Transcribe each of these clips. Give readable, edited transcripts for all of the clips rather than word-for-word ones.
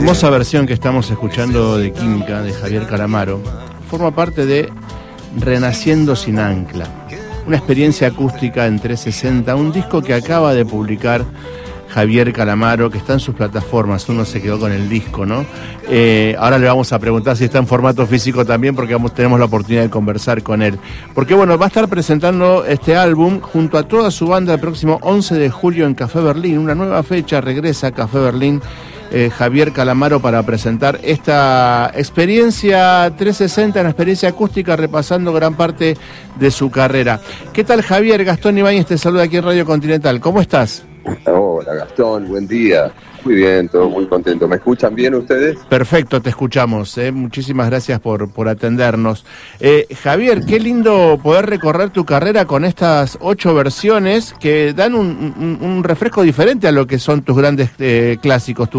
hermosa versión que estamos escuchando de Química, de Javier Calamaro, forma parte de Renaciendo sin ancla, una experiencia acústica en 360, un disco que acaba de publicar Javier Calamaro, que está en sus plataformas. Uno se quedó con el disco, ¿no? Ahora le vamos a preguntar si está en formato físico también, porque tenemos la oportunidad de conversar con él. Porque bueno, va a estar presentando este álbum junto a toda su banda el próximo 11 de julio en Café Berlín. Una nueva fecha, regresa a Café Berlín Javier Calamaro para presentar esta experiencia 360, una experiencia acústica repasando gran parte de su carrera. ¿Qué tal, Javier? Gastón Ibáñez te saluda aquí en Radio Continental. ¿Cómo estás? Hola, Gastón, buen día. Muy bien, todo muy contento. ¿Me escuchan bien ustedes? Perfecto, te escuchamos. Muchísimas gracias por atendernos. Javier, qué lindo poder recorrer tu carrera con estas 8 versiones que dan un refresco diferente a lo que son tus grandes clásicos,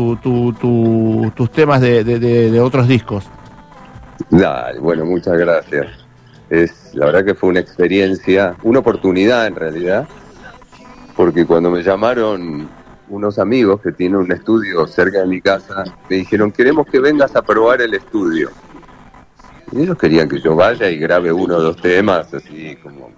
tus temas de otros discos. Dale, bueno, muchas gracias. La verdad que fue una experiencia, una oportunidad en realidad, porque cuando me llamaron unos amigos que tienen un estudio cerca de mi casa, me dijeron, queremos que vengas a probar el estudio. Y ellos querían que yo vaya y grabe 1 o 2 temas, así como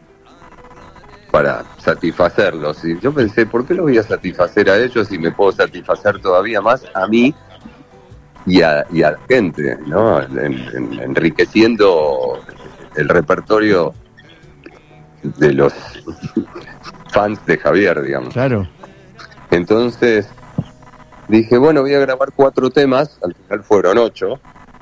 para satisfacerlos. Y yo pensé, ¿por qué los voy a satisfacer a ellos si me puedo satisfacer todavía más a mí y a la gente, ¿no? Enriqueciendo el repertorio de los fans de Javier, digamos. Claro. Entonces dije, bueno, voy a grabar 4 temas, al final fueron 8,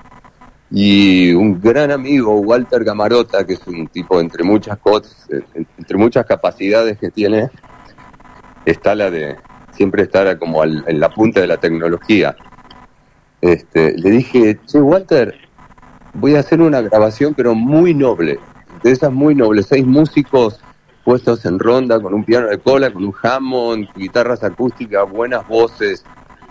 y un gran amigo, Walter Gamarota, que es un tipo entre muchas cosas, entre muchas capacidades que tiene, está la de siempre estar como en la punta de la tecnología. Le dije, che, Walter, voy a hacer una grabación pero muy noble, de esas muy nobles, 6 músicos puestos en ronda, con un piano de cola, con un Hammond, guitarras acústicas, buenas voces,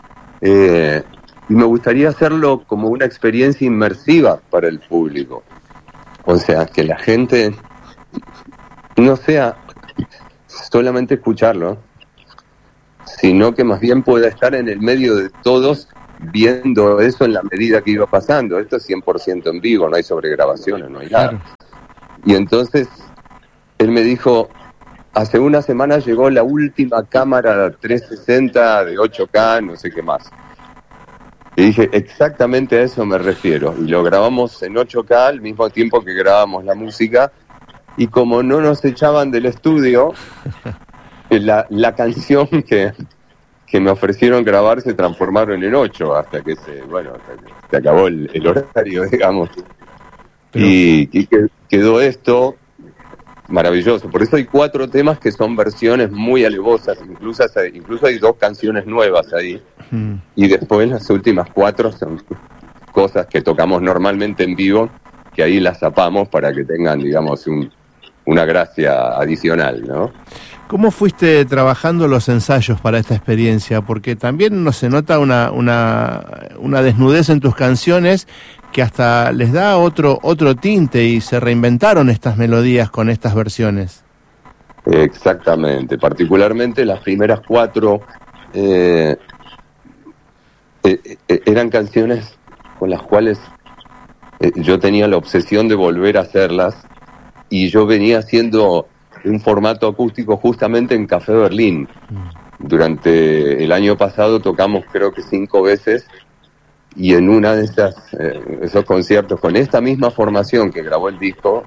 y me gustaría hacerlo como una experiencia inmersiva para el público. O sea, que la gente no sea solamente escucharlo, sino que más bien pueda estar en el medio de todos viendo eso en la medida que iba pasando. Esto es 100% en vivo, no hay sobregrabaciones, no hay nada. Claro. Y entonces él me dijo, hace una semana llegó la última cámara 360 de 8K, no sé qué más. Y dije, exactamente a eso me refiero. Y lo grabamos en 8K al mismo tiempo que grabamos la música. Y como no nos echaban del estudio, la canción que me ofrecieron grabar se transformaron en 8 hasta que se acabó el horario, digamos. Pero... Y quedó esto maravilloso. Por eso hay 4 temas que son versiones muy alevosas, incluso hay 2 canciones nuevas ahí. Y después las últimas 4 son cosas que tocamos normalmente en vivo, que ahí las zapamos para que tengan, digamos, una gracia adicional, ¿no? ¿Cómo fuiste trabajando los ensayos para esta experiencia? Porque también no se nota una desnudez en tus canciones que hasta les da otro tinte, y se reinventaron estas melodías con estas versiones. Exactamente, particularmente las primeras 4 eran canciones con las cuales yo tenía la obsesión de volver a hacerlas, y yo venía haciendo un formato acústico justamente en Café Berlín. Durante el año pasado tocamos creo que 5 veces, y en una de esos conciertos con esta misma formación que grabó el disco,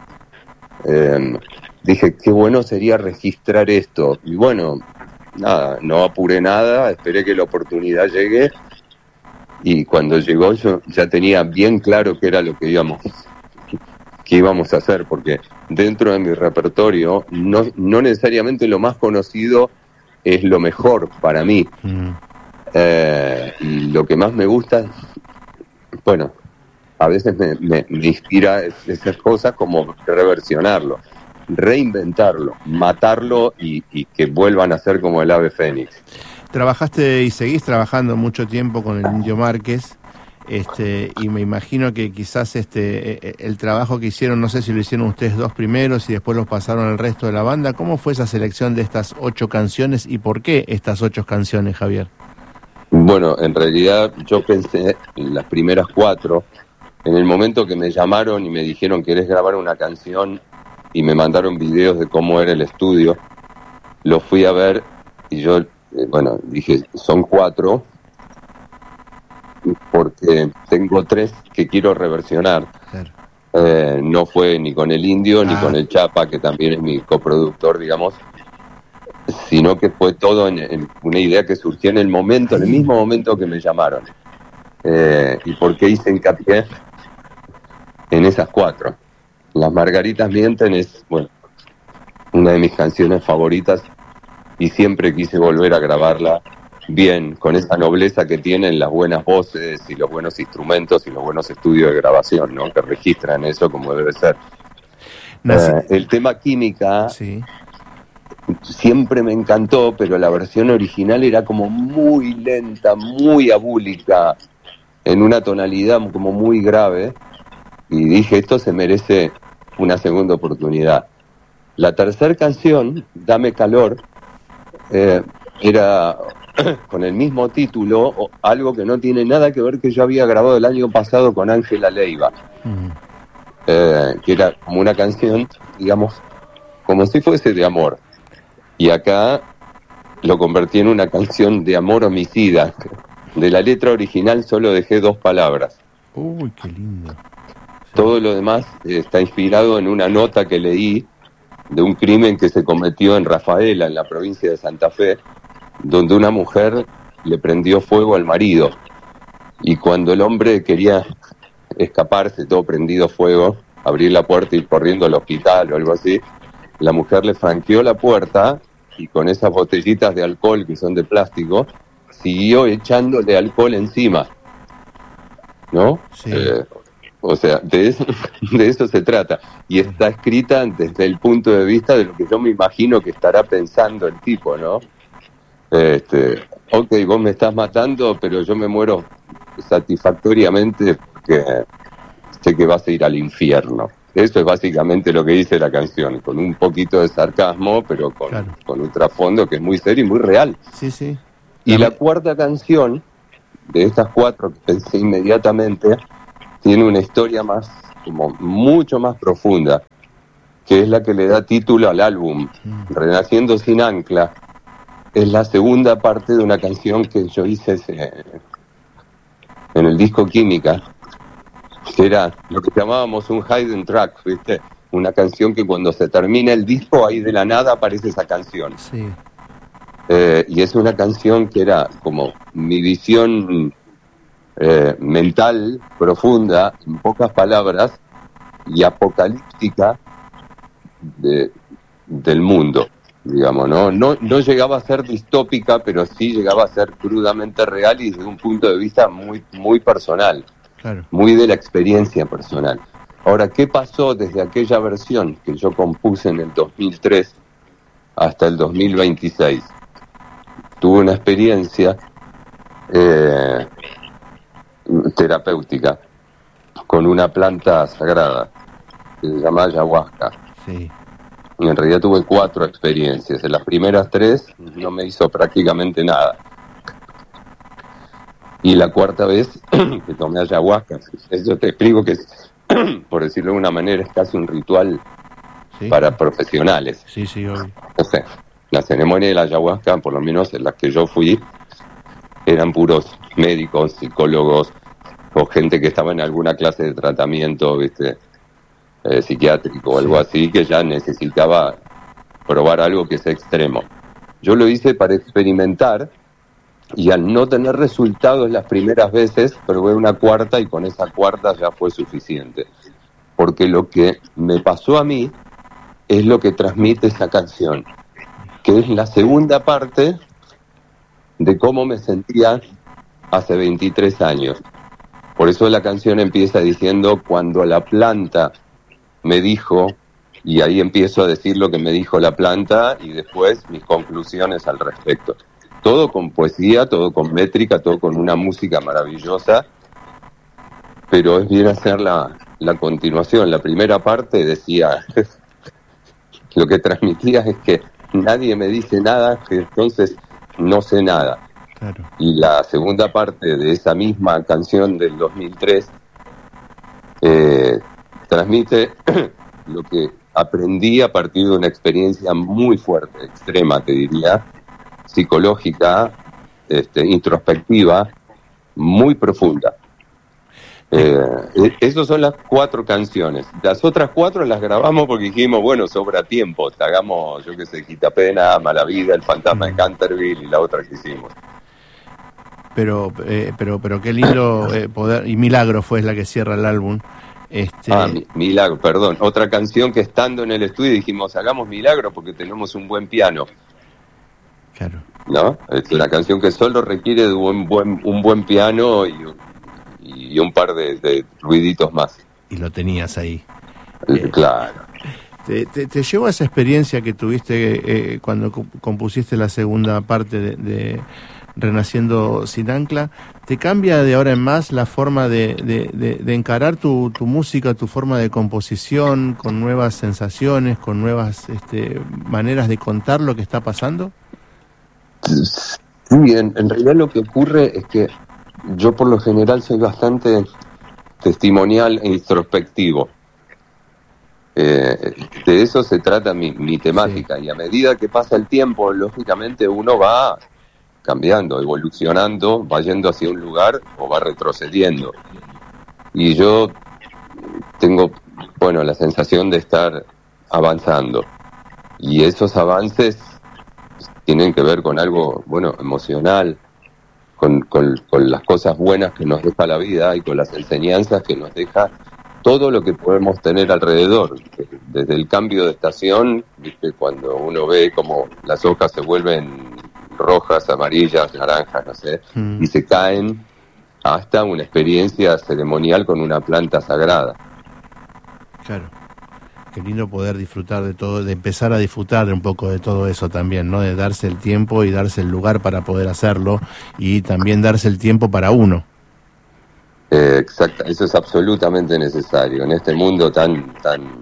dije, qué bueno sería registrar esto. Y bueno, nada, no apuré nada, esperé que la oportunidad llegue, y cuando llegó yo ya tenía bien claro qué era lo que íbamos a hacer, porque dentro de mi repertorio no necesariamente lo más conocido es lo mejor para mí. Y lo que más me gusta, bueno, a veces me inspira esas cosas, como reversionarlo, reinventarlo, matarlo y que vuelvan a ser como el ave fénix. Trabajaste y seguís trabajando mucho tiempo con el Indio Márquez, y me imagino que quizás el trabajo que hicieron, no sé si lo hicieron ustedes 2 primeros y después los pasaron al resto de la banda. ¿Cómo fue esa selección de estas 8 canciones y por qué estas 8 canciones, Javier? Bueno, en realidad yo pensé en las primeras 4. En el momento que me llamaron y me dijeron, ¿querés grabar una canción? Y me mandaron videos de cómo era el estudio, lo fui a ver y yo, dije, son 4, porque tengo 3 que quiero reversionar. Claro. No fue ni con el Indio ni con el Chapa, que también es mi coproductor, digamos, sino que fue todo en una idea que surgió en el mismo momento que me llamaron. ¿Y por qué hice hincapié en esas 4? Las Margaritas Mienten es, una de mis canciones favoritas y siempre quise volver a grabarla bien, con esa nobleza que tienen las buenas voces y los buenos instrumentos y los buenos estudios de grabación, ¿no? Que registran eso como debe ser. El tema Química siempre me encantó, pero la versión original era como muy lenta, muy abúlica, en una tonalidad como muy grave, y dije, esto se merece una segunda oportunidad. La tercera canción, Dame Calor, era con el mismo título, algo que no tiene nada que ver, que yo había grabado el año pasado con Ángela Leiva, que era como una canción, digamos, como si fuese de amor. Y acá lo convertí en una canción de amor homicida. De la letra original solo dejé 2 palabras. Uy, qué lindo. Todo lo demás está inspirado en una nota que leí de un crimen que se cometió en Rafaela, en la provincia de Santa Fe, donde una mujer le prendió fuego al marido. Y cuando el hombre quería escaparse, todo prendido fuego, abrir la puerta y ir corriendo al hospital o algo así, la mujer le franqueó la puerta y con esas botellitas de alcohol que son de plástico, siguió echándole alcohol encima, ¿no? Sí. O sea, de eso se trata. Y está escrita desde el punto de vista de lo que yo me imagino que estará pensando el tipo, ¿no? Ok, vos me estás matando, pero yo me muero satisfactoriamente porque sé que vas a ir al infierno. Eso es básicamente lo que dice la canción, con un poquito de sarcasmo, pero con un trasfondo que es muy serio y muy real. Sí, sí. Y la cuarta canción, de estas 4 que pensé inmediatamente, tiene una historia como mucho más profunda, que es la que le da título al álbum, Renaciendo sin Ancla. Es la segunda parte de una canción que yo hice en el disco Química, que era lo que llamábamos un hidden track, ¿viste? Una canción que cuando se termina el disco, ahí de la nada aparece esa canción. Sí. Y es una canción que era como mi visión mental, profunda, en pocas palabras, y apocalíptica del mundo, digamos, ¿no? No llegaba a ser distópica, pero sí llegaba a ser crudamente real y desde un punto de vista muy, muy personal, muy de la experiencia personal. Ahora, ¿qué pasó desde aquella versión que yo compuse en el 2003 hasta el 2026? Tuve una experiencia terapéutica con una planta sagrada que se llama ayahuasca. Sí. Y en realidad tuve 4 experiencias. En las primeras 3 no me hizo prácticamente nada. Y la 4ª vez que tomé ayahuasca, yo te explico que, por decirlo de una manera, es casi un ritual para profesionales. Sí, sí, obvio. O sea, la ceremonia de la ayahuasca, por lo menos en las que yo fui, eran puros médicos, psicólogos o gente que estaba en alguna clase de tratamiento, ¿viste? Psiquiátrico o algo así, que ya necesitaba probar algo que sea extremo. Yo lo hice para experimentar y al no tener resultados las primeras veces, probé una 4ª y con esa 4ª ya fue suficiente. Porque lo que me pasó a mí es lo que transmite esa canción, que es la segunda parte de cómo me sentía hace 23 años. Por eso la canción empieza diciendo, cuando la planta me dijo, y ahí empiezo a decir lo que me dijo la planta y después mis conclusiones al respecto. Todo con poesía, todo con métrica, todo con una música maravillosa, pero es bien hacer la continuación. La primera parte decía, lo que transmitía es que nadie me dice nada, que entonces no sé nada. Claro. Y la segunda parte de esa misma canción del 2003 transmite lo que aprendí a partir de una experiencia muy fuerte, extrema, te diría, psicológica, introspectiva, muy profunda. Esas son las 4 canciones. Las otras 4 las grabamos porque dijimos, bueno, sobra tiempo, hagamos, yo qué sé, Quitapena, Mala Vida, El Fantasma de Canterville y la otra que hicimos. Pero qué lindo poder, y Milagro fue la que cierra el álbum. Milagro, perdón, otra canción que estando en el estudio dijimos, hagamos Milagro porque tenemos un buen piano. Claro. ¿No? Es una canción que solo requiere de un buen piano y un par de ruiditos más. Y lo tenías ahí. Claro. Te llevo a esa experiencia que tuviste cuando compusiste la segunda parte de Renaciendo sin Ancla. ¿Te cambia de ahora en más la forma de encarar tu música, tu forma de composición, con nuevas sensaciones, con nuevas maneras de contar lo que está pasando? Sí, en realidad lo que ocurre es que yo por lo general soy bastante testimonial e introspectivo. De eso se trata mi temática, sí. Y a medida que pasa el tiempo, lógicamente uno va cambiando, evolucionando, va yendo hacia un lugar o va retrocediendo. Y yo tengo, la sensación de estar avanzando. Y esos avances tienen que ver con algo, emocional, con las cosas buenas que nos deja la vida y con las enseñanzas que nos deja todo lo que podemos tener alrededor. Desde el cambio de estación, ¿viste? Cuando uno ve como las hojas se vuelven rojas, amarillas, naranjas, no sé, y se caen, hasta una experiencia ceremonial con una planta sagrada. Claro. Qué lindo poder disfrutar de todo, de empezar a disfrutar de un poco de todo eso también, ¿no? De darse el tiempo y darse el lugar para poder hacerlo y también darse el tiempo para uno. Exacto, eso es absolutamente necesario. En este mundo tan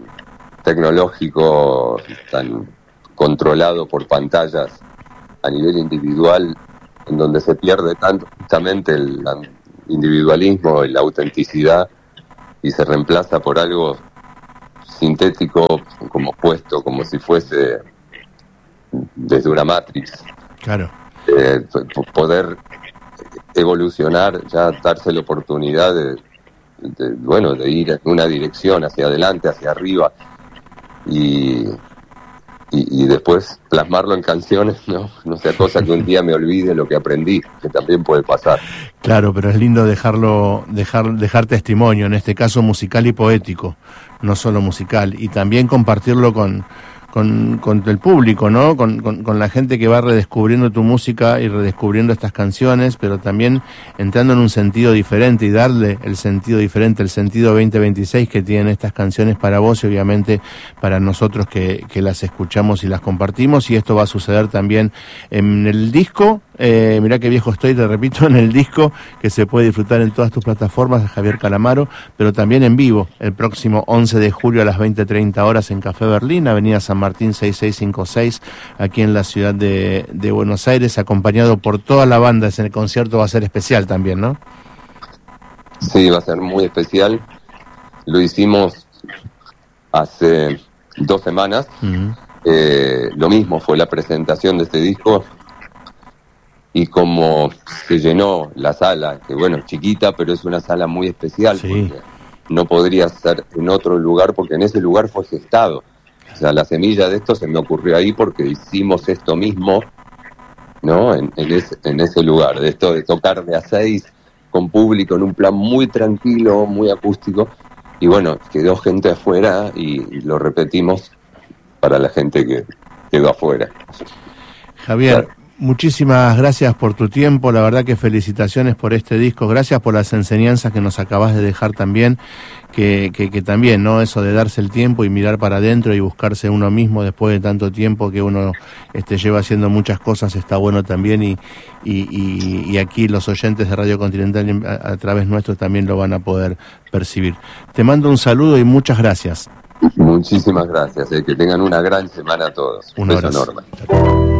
tecnológico, tan controlado por pantallas a nivel individual, en donde se pierde tanto justamente el individualismo y la autenticidad y se reemplaza por algo sintético, como puesto, como si fuese desde una Matrix. Claro. Poder evolucionar, ya darse la oportunidad de ir en una dirección, hacia adelante, hacia arriba, y después plasmarlo en canciones, no sea cosa que un día me olvide lo que aprendí, que también puede pasar. Claro, pero es lindo dejar testimonio, en este caso musical y poético, no solo musical, y también compartirlo con el público, ¿no? Con la gente que va redescubriendo tu música y redescubriendo estas canciones, pero también entrando en un sentido diferente y darle el sentido diferente, el sentido 2026 que tienen estas canciones para vos y obviamente para nosotros que las escuchamos y las compartimos. Y esto va a suceder también en el disco. Mirá qué viejo estoy, te repito, en el disco que se puede disfrutar en todas tus plataformas de Javier Calamaro, pero también en vivo el próximo 11 de julio a las 20:30 horas en Café Berlín, Avenida San Martín 6656, aquí en la ciudad de Buenos Aires, acompañado por toda la banda. El concierto va a ser especial también, ¿no? Sí, va a ser muy especial. Lo hicimos hace 2 semanas. Lo mismo fue la presentación de este disco. Y como se llenó la sala, que chiquita, pero es una sala muy especial, sí. Porque no podría ser en otro lugar, porque en ese lugar fue gestado. O sea, la semilla de esto se me ocurrió ahí porque hicimos esto mismo, ¿no? En ese lugar, de esto de tocar de a 6 con público en un plan muy tranquilo, muy acústico. Y quedó gente afuera y lo repetimos para la gente que quedó afuera. Javier, claro. Muchísimas gracias por tu tiempo, la verdad que felicitaciones por este disco, gracias por las enseñanzas que nos acabas de dejar también, que también, ¿no? Eso de darse el tiempo y mirar para adentro y buscarse uno mismo después de tanto tiempo que uno lleva haciendo muchas cosas, está bueno también y aquí los oyentes de Radio Continental a través nuestro también lo van a poder percibir. Te mando un saludo y muchas gracias. Muchísimas gracias, que tengan una gran semana todos. Un abrazo enorme.